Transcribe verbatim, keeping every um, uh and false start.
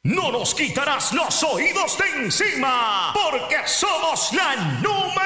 No nos quitarás los oídos de encima, porque somos la número